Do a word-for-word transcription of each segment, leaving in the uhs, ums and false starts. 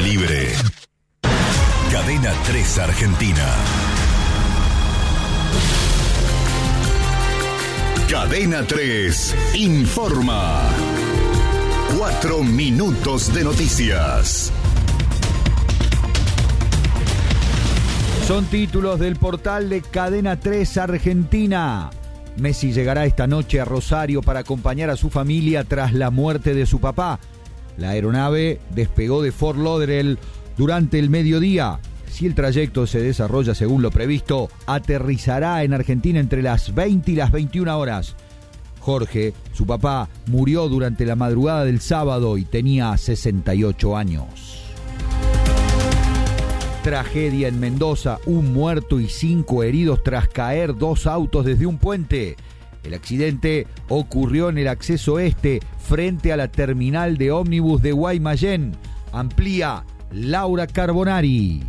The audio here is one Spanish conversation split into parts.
libre. Cadena tres Argentina. Cadena tres informa. Cuatro minutos de noticias. Son títulos del portal de Cadena tres Argentina. Messi llegará esta noche a Rosario para acompañar a su familia tras la muerte de su papá. La aeronave despegó de Fort Lauderdale durante el mediodía. Si el trayecto se desarrolla según lo previsto, aterrizará en Argentina entre las veinte y las veintiuna horas. Jorge, su papá, murió durante la madrugada del sábado y tenía sesenta y ocho años. Tragedia en Mendoza, un muerto y cinco heridos tras caer dos autos desde un puente. El accidente ocurrió en el acceso este, frente a la terminal de ómnibus de Guaymallén. Amplía Laura Carbonari.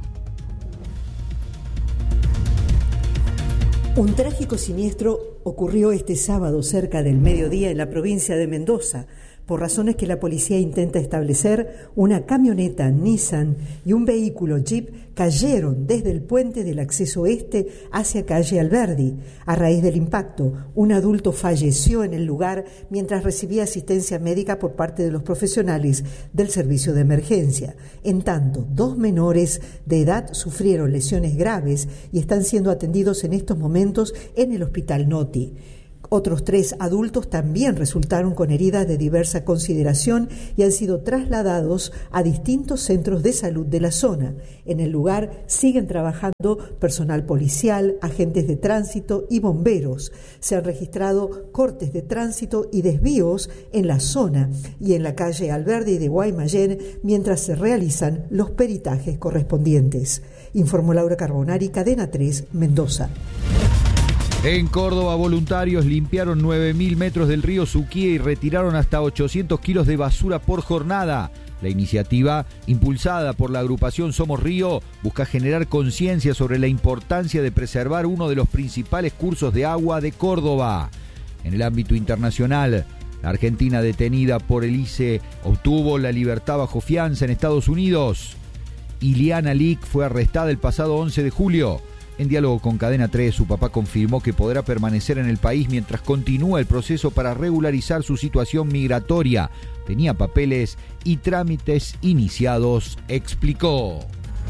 Un trágico siniestro ocurrió este sábado cerca del mediodía en la provincia de Mendoza. Por razones que la policía intenta establecer, una camioneta Nissan y un vehículo Jeep cayeron desde el puente del acceso este hacia calle Alberdi. A raíz del impacto, un adulto falleció en el lugar mientras recibía asistencia médica por parte de los profesionales del servicio de emergencia. En tanto, dos menores de edad sufrieron lesiones graves y están siendo atendidos en estos momentos en el Hospital Noti. Otros tres adultos también resultaron con heridas de diversa consideración y han sido trasladados a distintos centros de salud de la zona. En el lugar siguen trabajando personal policial, agentes de tránsito y bomberos. Se han registrado cortes de tránsito y desvíos en la zona y en la calle Alberdi de Guaymallén mientras se realizan los peritajes correspondientes. Informó Laura Carbonari, Cadena tres, Mendoza. En Córdoba, voluntarios limpiaron nueve mil metros del río Suquía y retiraron hasta ochocientos kilos de basura por jornada. La iniciativa, impulsada por la agrupación Somos Río, busca generar conciencia sobre la importancia de preservar uno de los principales cursos de agua de Córdoba. En el ámbito internacional, la Argentina detenida por el I C E obtuvo la libertad bajo fianza en Estados Unidos. Ileana Lick fue arrestada el pasado once de julio. En diálogo con Cadena tres, su papá confirmó que podrá permanecer en el país mientras continúa el proceso para regularizar su situación migratoria. Tenía papeles y trámites iniciados, explicó.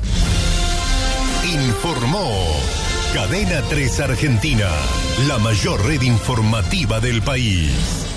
Informó Cadena tres Argentina, la mayor red informativa del país.